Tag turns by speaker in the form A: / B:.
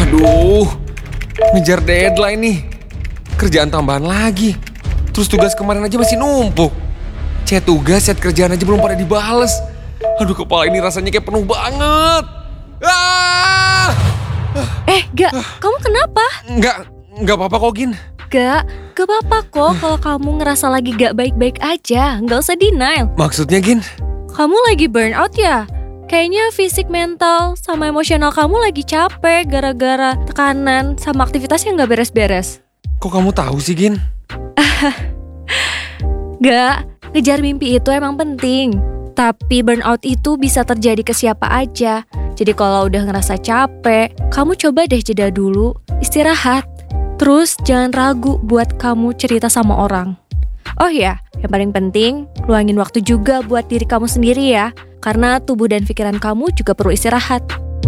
A: Aduh, ngejar deadline nih. Kerjaan tambahan lagi. Terus tugas kemarin aja masih numpuk. Chat tugas, chat kerjaan aja belum pada dibales. Aduh, kepala ini rasanya kayak penuh banget. Ah!
B: Gak, kamu kenapa?
A: Nggak apa-apa kok, Gin.
B: Gak apa-apa kok kalau kamu ngerasa lagi gak baik-baik aja. Gak usah denial.
A: Maksudnya, Gin?
B: Kamu lagi burnout ya? Kayaknya fisik, mental, sama emosional kamu lagi capek gara-gara tekanan sama aktivitas yang gak beres-beres.
A: Kok kamu tahu sih, Gin?
B: Gak, ngejar mimpi itu emang penting. Tapi burnout itu bisa terjadi ke siapa aja. Jadi kalau udah ngerasa capek, kamu coba deh jeda dulu, istirahat. Terus jangan ragu buat kamu cerita sama orang. Oh ya, yang paling penting, luangin waktu juga buat diri kamu sendiri ya. Karena tubuh dan pikiran kamu juga perlu istirahat.